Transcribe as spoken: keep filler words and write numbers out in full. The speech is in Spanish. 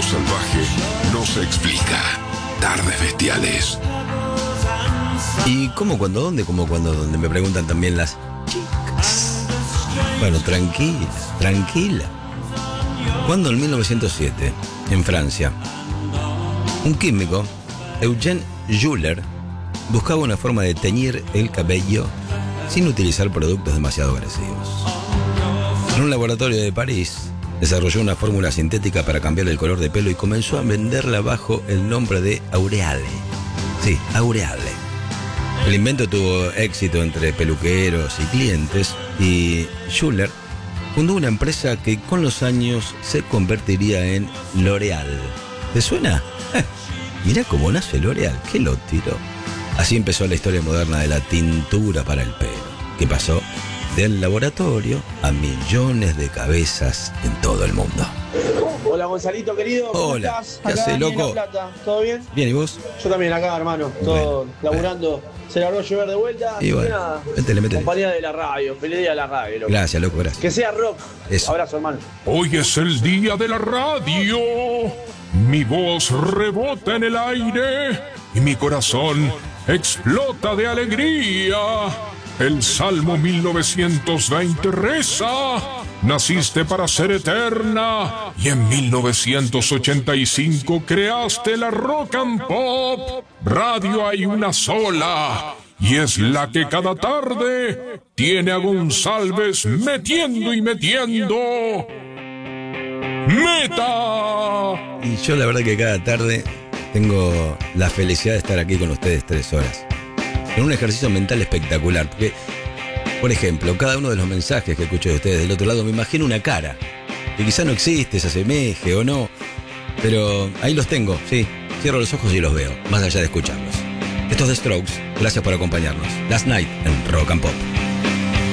salvaje no se explica. Tardes bestiales. ¿Y cómo, cuándo, dónde? ¿Cómo, cuándo, dónde? Me preguntan también las chicas. Bueno, tranquila, tranquila. Cuando en mil novecientos siete, en Francia, un químico, Eugène Schuller, buscaba una forma de teñir el cabello sin utilizar productos demasiado agresivos. En un laboratorio de París, desarrolló una fórmula sintética para cambiar el color de pelo y comenzó a venderla bajo el nombre de Aureale. Sí, Aureale. El invento tuvo éxito entre peluqueros y clientes y Schuller fundó una empresa que con los años se convertiría en L'Oréal. ¿Te suena? Eh, mirá cómo nace L'Oréal, ¿qué lo tiró? Así empezó la historia moderna de la tintura para el pelo, que pasó del laboratorio a millones de cabezas en todo el mundo. Hola Gonzalito querido, ¿cómo Hola, estás? ¿qué Acá haces, Daniel loco? La Plata. ¿Todo bien? Bien, ¿y vos? Yo también acá, hermano, todo Bueno, laburando. Se largó a llover de vuelta. Y bueno, nada, métele, métele. compañía de la radio, feliz día de la radio, loco. Gracias, loco, gracias. Que sea rock. Eso. Abrazo, hermano. Hoy es el día de la radio. Mi voz rebota en el aire y mi corazón explota de alegría. El Salmo mil novecientos veinte reza: naciste para ser eterna y en mil novecientos ochenta y cinco creaste la Rock and Pop. Radio hay una sola y es la que cada tarde tiene a González metiendo y metiendo meta. Y yo la verdad que cada tarde tengo la felicidad de estar aquí con ustedes tres horas. En un ejercicio mental espectacular. Porque, por ejemplo, cada uno de los mensajes que escucho de ustedes del otro lado, me imagino una cara. Que quizá no existe, se asemeje o no. Pero ahí los tengo, sí. Cierro los ojos y los veo, más allá de escucharlos. Estos The Strokes, gracias por acompañarnos. Last Night en Rock and Pop.